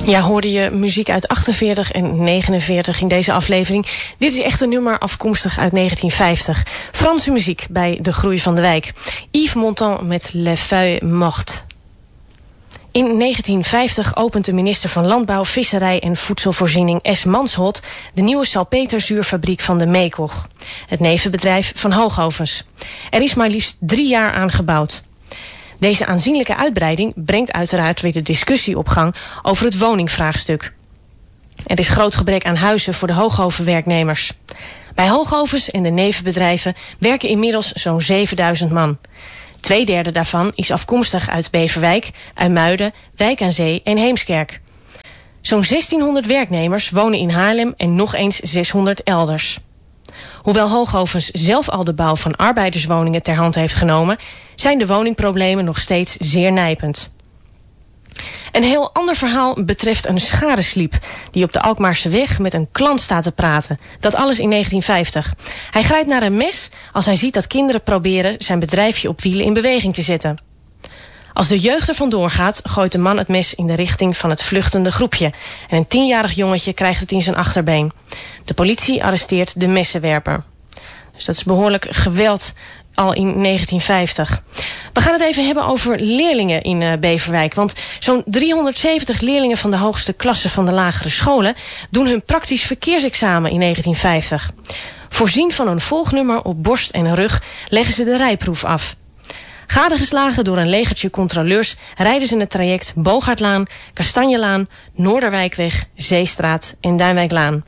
Ja, hoorde je muziek uit 48 en 49 in deze aflevering. Dit is echt een nummer afkomstig uit 1950. Franse muziek bij De Groei van de Wijk. Yves Montand met Les Feuilles Mortes. In 1950 opent de minister van Landbouw, Visserij en Voedselvoorziening S. Mansholt de nieuwe salpeterzuurfabriek van de Meekoch. Het nevenbedrijf van Hoogovens. Er is maar liefst 3 jaar aan gebouwd. Deze aanzienlijke uitbreiding brengt uiteraard weer de discussie op gang over het woningvraagstuk. Er is groot gebrek aan huizen voor de Hoogovenwerknemers. Bij Hoogovens en de nevenbedrijven werken inmiddels zo'n 7000 man. 2/3 daarvan is afkomstig uit Beverwijk, IJmuiden, Wijk aan Zee en Heemskerk. Zo'n 1600 werknemers wonen in Haarlem en nog eens 600 elders. Hoewel Hoogovens zelf al de bouw van arbeiderswoningen ter hand heeft genomen, zijn de woningproblemen nog steeds zeer nijpend. Een heel ander verhaal betreft een scharesliep die op de Alkmaarseweg met een klant staat te praten. Dat alles in 1950. Hij grijpt naar een mes als hij ziet dat kinderen proberen zijn bedrijfje op wielen in beweging te zetten. Als de jeugd er vandoor gaat, gooit de man het mes in de richting van het vluchtende groepje. En een 10-jarig jongetje krijgt het in zijn achterbeen. De politie arresteert de messenwerper. Dus dat is behoorlijk geweld al in 1950. We gaan het even hebben over leerlingen in Beverwijk. Want zo'n 370 leerlingen van de hoogste klasse van de lagere scholen doen hun praktisch verkeersexamen in 1950. Voorzien van een volgnummer op borst en rug leggen ze de rijproef af. Gadegeslagen door een legertje controleurs rijden ze het traject Bogaertlaan, Kastanjelaan, Noorderwijkweg, Zeestraat en Duinwijklaan.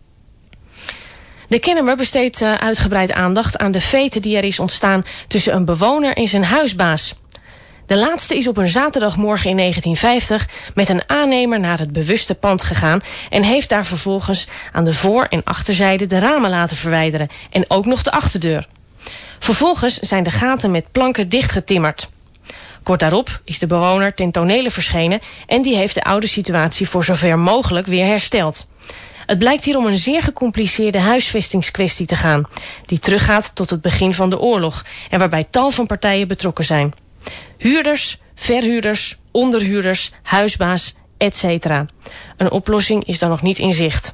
De Kennemer besteedt uitgebreid aandacht aan de vete die er is ontstaan tussen een bewoner en zijn huisbaas. De laatste is op een zaterdagmorgen in 1950 met een aannemer naar het bewuste pand gegaan en heeft daar vervolgens aan de voor- en achterzijde de ramen laten verwijderen en ook nog de achterdeur. Vervolgens zijn de gaten met planken dichtgetimmerd. Kort daarop is de bewoner ten tonele verschenen en die heeft de oude situatie voor zover mogelijk weer hersteld. Het blijkt hier om een zeer gecompliceerde huisvestingskwestie te gaan, die teruggaat tot het begin van de oorlog en waarbij tal van partijen betrokken zijn. Huurders, verhuurders, onderhuurders, huisbaas, etc. Een oplossing is dan nog niet in zicht.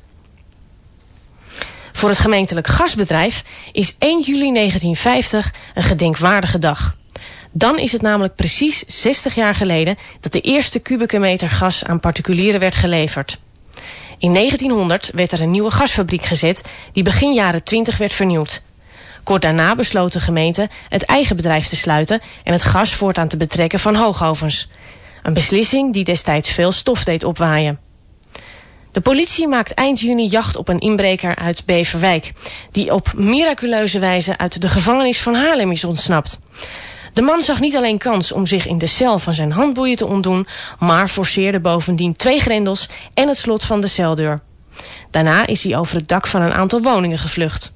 Voor het gemeentelijk gasbedrijf is 1 juli 1950 een gedenkwaardige dag. Dan is het namelijk precies 60 jaar geleden dat de eerste kubieke meter gas aan particulieren werd geleverd. In 1900 werd er een nieuwe gasfabriek gezet die begin jaren 20 werd vernieuwd. Kort daarna besloot de gemeente het eigen bedrijf te sluiten en het gas voortaan te betrekken van Hoogovens. Een beslissing die destijds veel stof deed opwaaien. De politie maakt eind juni jacht op een inbreker uit Beverwijk, die op miraculeuze wijze uit de gevangenis van Haarlem is ontsnapt. De man zag niet alleen kans om zich in de cel van zijn handboeien te ontdoen, maar forceerde bovendien 2 grendels en het slot van de celdeur. Daarna is hij over het dak van een aantal woningen gevlucht.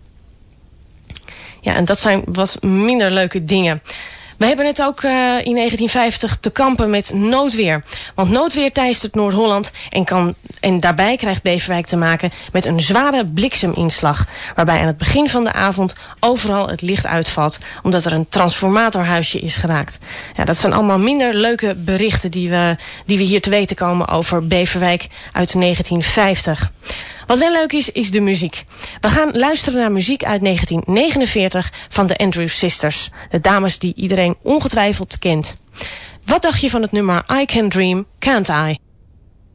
Ja, en dat zijn wat minder leuke dingen. We hebben het ook in 1950 te kampen met noodweer. Want noodweer teistert Noord-Holland en daarbij krijgt Beverwijk te maken met een zware blikseminslag. Waarbij aan het begin van de avond overal het licht uitvalt. Omdat er een transformatorhuisje is geraakt. Ja, dat zijn allemaal minder leuke berichten die we hier te weten komen over Beverwijk uit 1950. Wat wel leuk is de muziek. We gaan luisteren naar muziek uit 1949 van de Andrews Sisters. De dames die iedereen ongetwijfeld kent. Wat dacht je van het nummer I Can Dream, Can't I?